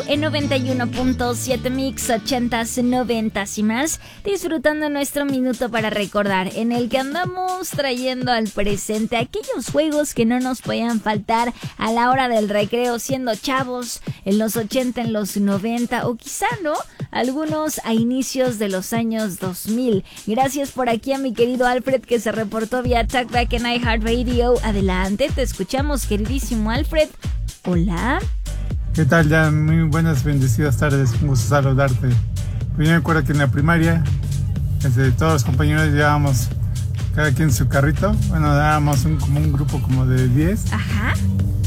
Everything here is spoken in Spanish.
Radio en 91.7 Mix, 80s, 90s y más, disfrutando nuestro minuto para recordar, en el que andamos trayendo al presente aquellos juegos que no nos podían faltar a la hora del recreo siendo chavos, en los 80, en los 90 o quizá no, algunos a inicios de los años 2000. Gracias por aquí a mi querido Alfred, que se reportó vía Talkback en iHeartRadio. Adelante, te escuchamos, queridísimo Alfred. Hola. ¿Qué tal, Jan? Muy buenas, bendecidas tardes, un gusto saludarte. Pues yo me acuerdo que en la primaria, todos los compañeros llevábamos cada quien su carrito. Bueno, dábamos como un grupo como de 10. Ajá.